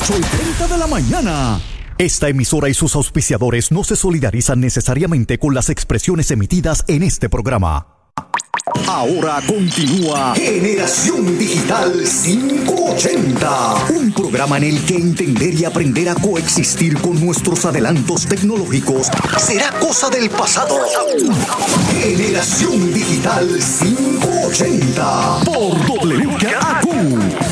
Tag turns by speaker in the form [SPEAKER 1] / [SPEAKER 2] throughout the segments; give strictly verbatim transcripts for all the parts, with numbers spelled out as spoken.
[SPEAKER 1] ocho y treinta de la mañana. Esta emisora y sus auspiciadores no se solidarizan necesariamente con las expresiones emitidas en este programa. Ahora continúa Generación Digital quinientos ochenta, un programa en el que entender y aprender a coexistir con nuestros adelantos tecnológicos será cosa del pasado. Generación Digital quinientos ochenta por W K A Q.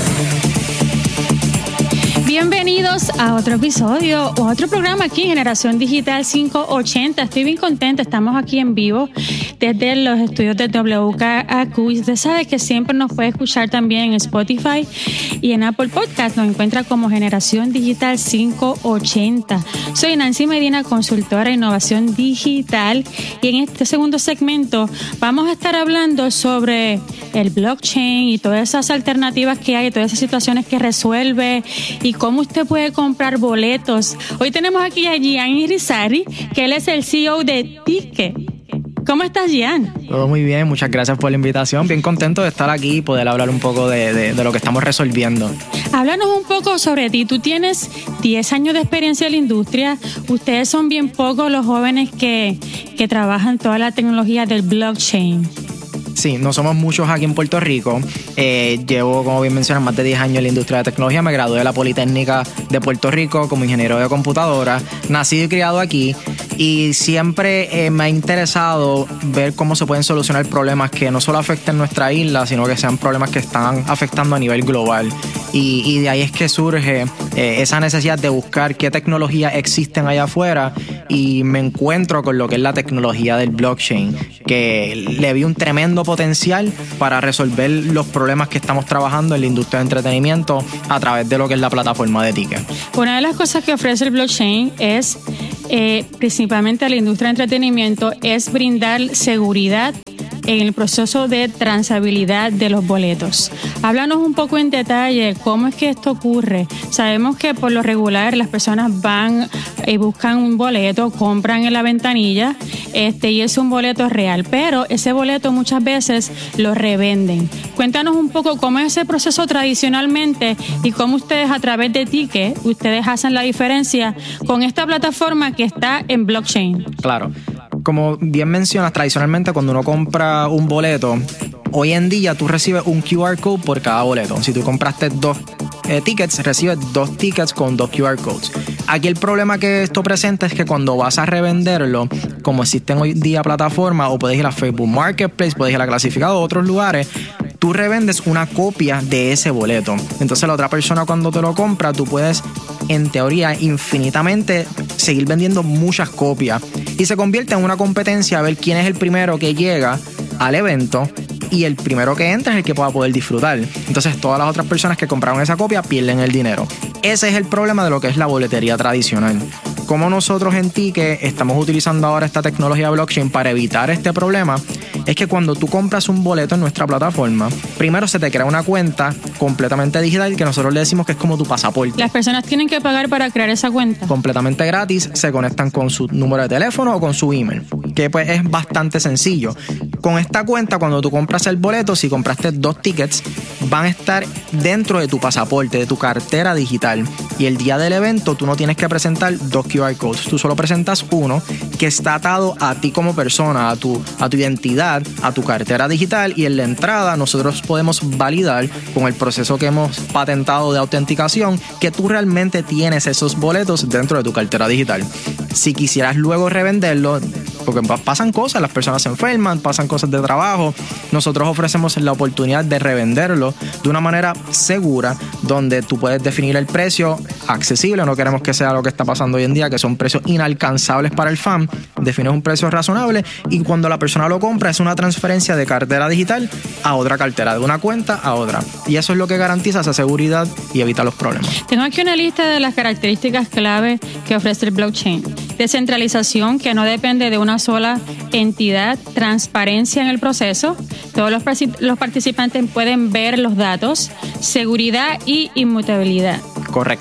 [SPEAKER 2] Bienvenidos a otro episodio o a otro programa aquí en Generación Digital quinientos ochenta. Estoy bien contenta, estamos aquí en vivo desde los estudios de W K A Q. Y usted sabe que siempre nos puede escuchar también en Spotify y en Apple Podcast. Nos encuentra como Generación Digital quinientos ochenta. Soy Nancy Medina, consultora de innovación digital. Y en este segundo segmento vamos a estar hablando sobre el blockchain y todas esas alternativas que hay, todas esas situaciones que resuelve y cómo usted puede comprar boletos. Hoy tenemos aquí a Gian Irizarry, que él es el C E O de Ticket. ¿Cómo estás, Gian?
[SPEAKER 3] Todo muy bien, muchas gracias por la invitación. Bien contento de estar aquí y poder hablar un poco de, de, de lo que estamos resolviendo.
[SPEAKER 2] Háblanos un poco sobre ti. Tú tienes diez años de experiencia en la industria. Ustedes son bien pocos los jóvenes que, que trabajan toda la tecnología del blockchain.
[SPEAKER 3] Sí, no somos muchos aquí en Puerto Rico. Eh, llevo, como bien mencionas, más de diez años en la industria de tecnología. Me gradué de la Politécnica de Puerto Rico como ingeniero de computadora. Nacido y criado aquí. Y siempre eh, me ha interesado ver cómo se pueden solucionar problemas que no solo afecten nuestra isla, sino que sean problemas que están afectando a nivel global. Y, y de ahí es que surge eh, esa necesidad de buscar qué tecnologías existen allá afuera. Y me encuentro con lo que es la tecnología del blockchain, que le vi un tremendo potencial para resolver los problemas que estamos trabajando en la industria de entretenimiento a través de lo que es la plataforma de Ticket.
[SPEAKER 2] Una de las cosas que ofrece el blockchain es, eh, principalmente a la industria de entretenimiento, es brindar seguridad en el proceso de transabilidad de los boletos. Háblanos un poco en detalle cómo es que esto ocurre. Sabemos que por lo regular las personas van y buscan un boleto, compran en la ventanilla este, y es un boleto real, pero ese boleto muchas veces lo revenden. Cuéntanos un poco cómo es ese proceso tradicionalmente y cómo ustedes a través de Ticket, ustedes hacen la diferencia con esta plataforma que está en blockchain.
[SPEAKER 3] Claro. Como bien mencionas, tradicionalmente cuando uno compra un boleto, hoy en día tú recibes un Q R code por cada boleto. Si tú compraste dos eh, tickets, recibes dos tickets con dos Q R codes. Aquí el problema que esto presenta es que cuando vas a revenderlo, como existen hoy día plataformas, o puedes ir a Facebook Marketplace, puedes ir a Clasificado o otros lugares, tú revendes una copia de ese boleto. Entonces la otra persona cuando te lo compra, tú puedes, en teoría, infinitamente seguir vendiendo muchas copias. Y se convierte en una competencia a ver quién es el primero que llega al evento y el primero que entra es el que pueda poder disfrutar. Entonces todas las otras personas que compraron esa copia pierden el dinero. Ese es el problema de lo que es la boletería tradicional. Como nosotros en Ticket estamos utilizando ahora esta tecnología blockchain para evitar este problema, es que cuando tú compras un boleto en nuestra plataforma, primero se te crea una cuenta completamente digital que nosotros le decimos que es como tu pasaporte.
[SPEAKER 2] Las personas tienen que pagar para crear esa cuenta.
[SPEAKER 3] Completamente gratis, se conectan con su número de teléfono o con su email, que pues es bastante sencillo. Con esta cuenta, cuando tú compras el boleto, si compraste dos tickets, van a estar dentro de tu pasaporte, de tu cartera digital. Y el día del evento tú no tienes que presentar dos Q R codes, tú solo presentas uno que está atado a ti como persona, a tu, a tu identidad, a tu cartera digital, y en la entrada nosotros podemos validar con el proceso que hemos patentado de autenticación que tú realmente tienes esos boletos dentro de tu cartera digital. Si quisieras luego revenderlo, porque pasan cosas, las personas se enferman, pasan cosas de trabajo, nosotros ofrecemos la oportunidad de revenderlo de una manera segura, donde tú puedes definir el precio accesible. No queremos que sea lo que está pasando hoy en día, que son precios inalcanzables para el fan. Defines un precio razonable y cuando la persona lo compra es una transferencia de cartera digital a otra cartera, de una cuenta a otra, y eso es lo que garantiza esa seguridad y evita los problemas.
[SPEAKER 2] Tengo aquí una lista de las características clave que ofrece el blockchain. Descentralización, que no depende de una sola entidad. Transparencia en el proceso, todos los, los participantes pueden ver los datos. Seguridad y inmutabilidad.
[SPEAKER 3] Correcto.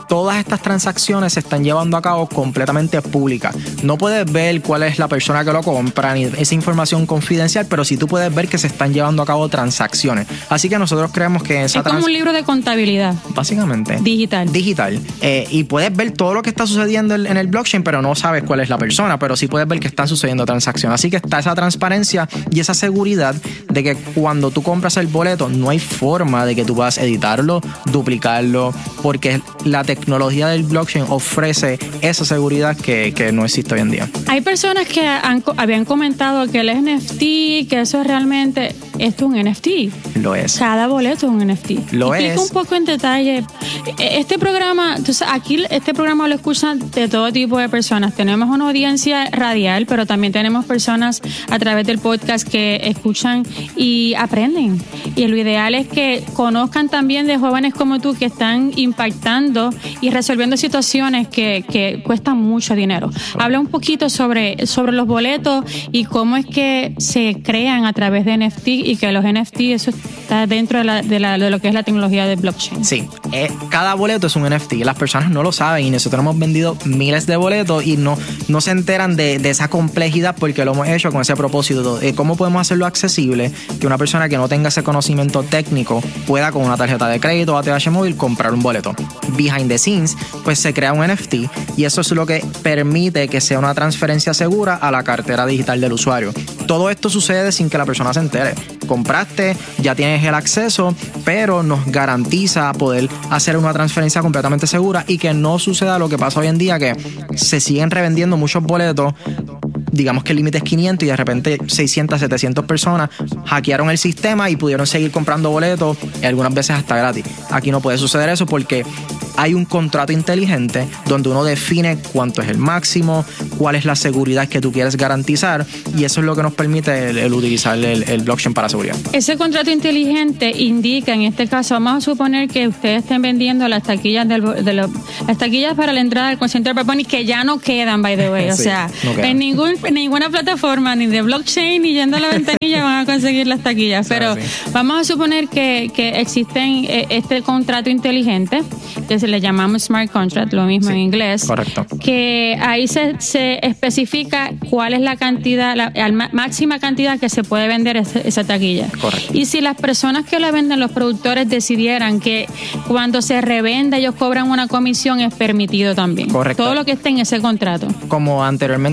[SPEAKER 3] todas estas transacciones se están llevando a cabo completamente públicas. No puedes ver cuál es la persona que lo compra ni esa información confidencial, pero sí tú puedes ver que se están llevando a cabo transacciones. Así que nosotros creemos que esa
[SPEAKER 2] es como
[SPEAKER 3] trans-
[SPEAKER 2] un libro de contabilidad.
[SPEAKER 3] Básicamente.
[SPEAKER 2] Digital.
[SPEAKER 3] Digital. Eh, y puedes ver todo lo que está sucediendo en el blockchain, pero no sabes cuál es la persona, pero sí puedes ver que están sucediendo transacciones. Así que está esa transparencia y esa seguridad de que cuando tú compras el boleto no hay forma de que tú puedas editarlo, duplicarlo, porque la tecnología del blockchain ofrece esa seguridad que, que no existe hoy en día.
[SPEAKER 2] Hay personas que han, habían comentado que el N F T, que eso es realmente, esto es un N F T.
[SPEAKER 3] Lo es.
[SPEAKER 2] Cada boleto es un N F T.
[SPEAKER 3] Lo
[SPEAKER 2] Explica
[SPEAKER 3] es.
[SPEAKER 2] un poco en detalle. Este programa, entonces aquí este programa lo escuchan de todo tipo de personas. Tenemos una audiencia radial, pero también tenemos personas a través del podcast que escuchan y aprenden. Y lo ideal es que conozcan también de jóvenes como tú que están impactando y resolviendo situaciones que, que cuestan mucho dinero. Habla un poquito sobre, sobre los boletos y cómo es que se crean a través de N F T y que los N F T, eso está dentro de, la, de, la, de lo que es la tecnología de blockchain.
[SPEAKER 3] Sí, eh, cada boleto es un N F T. Las personas no lo saben y nosotros hemos vendido miles de boletos y no, no se enteran de, de esa complejidad porque lo hemos hecho con ese propósito. Eh, ¿Cómo podemos hacerlo accesible? Que una persona que no tenga ese conocimiento técnico pueda con una tarjeta de crédito o A T H móvil comprar un boleto. Behind the scenes, pues se crea un N F T y eso es lo que permite que sea una transferencia segura a la cartera digital del usuario. Todo esto sucede sin que la persona se entere. Compraste, ya tienes el acceso, pero nos garantiza poder hacer una transferencia completamente segura y que no suceda lo que pasa hoy en día, que se siguen revendiendo muchos boletos. Digamos que el límite es quinientos y de repente seiscientas, setecientas personas hackearon el sistema y pudieron seguir comprando boletos y algunas veces hasta gratis. Aquí no puede suceder eso porque hay un contrato inteligente donde uno define cuánto es el máximo, cuál es la seguridad que tú quieres garantizar y eso es lo que nos permite el, el utilizar el, el blockchain para seguridad.
[SPEAKER 2] Ese contrato inteligente indica, en este caso, vamos a suponer que ustedes estén vendiendo las taquillas del, de los, las taquillas para la entrada del concierto de Bad Bunny que ya no quedan, by the way. O
[SPEAKER 3] Sí,
[SPEAKER 2] sea,
[SPEAKER 3] no quedan.
[SPEAKER 2] en ningún en ninguna plataforma, ni de blockchain, ni yendo a la ventanilla van a conseguir las taquillas. Pero
[SPEAKER 3] sí.
[SPEAKER 2] vamos a suponer que, que existen eh, este contrato inteligente, que se le llamamos smart contract, lo mismo
[SPEAKER 3] Sí,
[SPEAKER 2] en inglés.
[SPEAKER 3] correcto.
[SPEAKER 2] Que ahí se, se especifica cuál es la cantidad, la, la máxima cantidad que se puede vender esa, esa taquilla.
[SPEAKER 3] Correcto.
[SPEAKER 2] Y si las personas que la venden, los productores, decidieran que cuando se revenda ellos cobran una comisión, es permitido también.
[SPEAKER 3] Correcto.
[SPEAKER 2] Todo lo que esté en ese contrato.
[SPEAKER 3] Como anteriormente